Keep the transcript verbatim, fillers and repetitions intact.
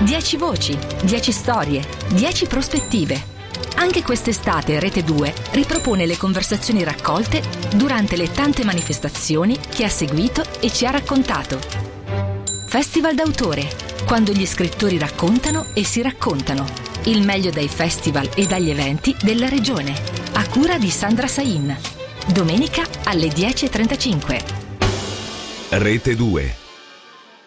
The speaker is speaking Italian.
dieci voci, dieci storie, dieci prospettive. Anche quest'estate Rete due ripropone le conversazioni raccolte durante le tante manifestazioni che ha seguito e ci ha raccontato. Festival d'autore, quando gli scrittori raccontano e si raccontano. Il meglio dai festival e dagli eventi della regione. A cura di Sandra Sain. Domenica alle dieci e trentacinque. Rete due.